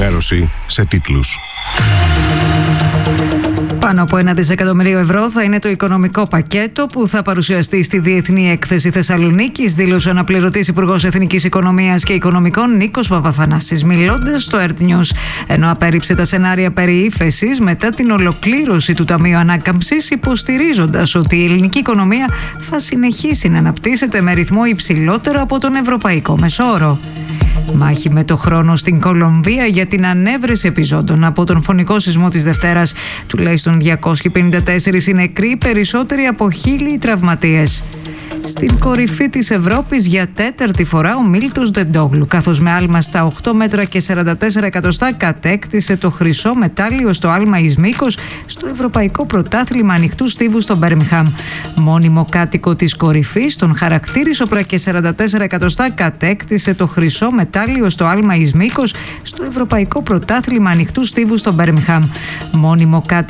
ενημέρωση σε τίτλους. Πάνω από 1 δισεκατομμύριο ευρώ θα είναι το οικονομικό πακέτο που θα παρουσιαστεί στη Διεθνή Έκθεση Θεσσαλονίκης, δήλωσε ο αναπληρωτής Υπουργός Εθνικής Οικονομίας και Οικονομικών Νίκος Παπαθανάσης, μιλώντας στο Earth News. Ενώ απέρριψε τα σενάρια περί ύφεσης μετά την ολοκλήρωση του Ταμείου Ανάκαμψης, υποστηρίζοντας ότι η ελληνική οικονομία θα συνεχίσει να αναπτύσσεται με ρυθμό υψηλότερο από τον ευρωπαϊκό μεσόωρο. Μάχη με το χρόνο στην Κολομβία για την ανέβρεση επιζώντων από τον φωνικό σεισμό της Δευτέρας. Τουλάχιστον 254 οι νεκροί, περισσότεροι από 1.000 τραυματίες. Στην κορυφή της Ευρώπης για τέταρτη φορά ο Μίλτος Ντεντόγλου, καθώς με άλμα στα 8 μέτρα και 44 εκατοστά κατέκτησε το χρυσό μετάλλιο στο άλμα εις μήκος στο Ευρωπαϊκό Πρωτάθλημα Ανοιχτού Στίβου στο Μπέρμιγχαμ. Μόνιμο κάτοικο της κορυφής, τον χαρακτήρισε όπρα και 44 εκατοστά κατέκτησε το χρυσό μετάλλιο στο άλμα εις μήκος στο Ευρωπαϊκό Πρωτάθλημα Ανοιχτού Στίβου στο Μπέρμιγχαμ. Μόνιμο